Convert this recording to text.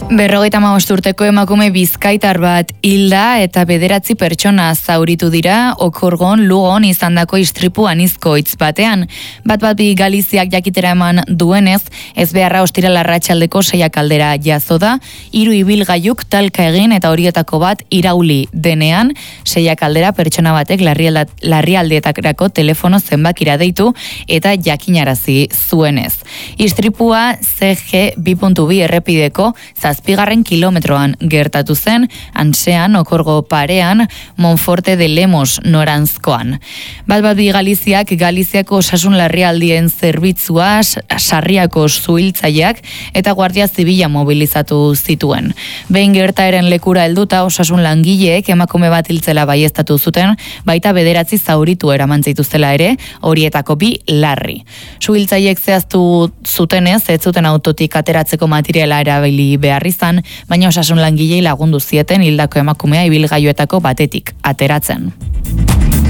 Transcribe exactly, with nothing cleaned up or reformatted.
Berrogeita hamabost urteko emakume bizkaitar bat hilda eta bederatzi pertsona zauritu dira Okorgon Lugon izandako istripu anizko hitz batean. Bat bat bi Galiziak jakitera eman duenez, ez beharra ostiral arratsaldeko seiak aldera jazo da, hiru ibilgailuk talka egin eta horietako bat irauli denean, seiak aldera pertsona batek larrialdeetarako telefono zenbakira deitu eta jakinarazi zuenez. Istripua C G bi puntu bi errepideko zazpigarren kilometroan gertatu zen, antzean Okorgo parean, Monforte de Lemos noranzkoan. Bat bat bi Galiziak, Galiziako osasun larrialdien zerbitzua, sarriako zuhiltzaileak eta Guardia Zibila mobilizatu zituen. Behin gertaeren lekura helduta osasun langileek emakume bat hiltzela baieztatu zuten, baita bederatzi zauritu eraman zituztela ere, horietako bi larri. Zuhiltzaileek zehaztu zutenez, ez zuten autotik ateratzeko materiala erabili behar izan, baina osasun langilei lagundu zieten hildako emakumea ibilgailuetako batetik ateratzen.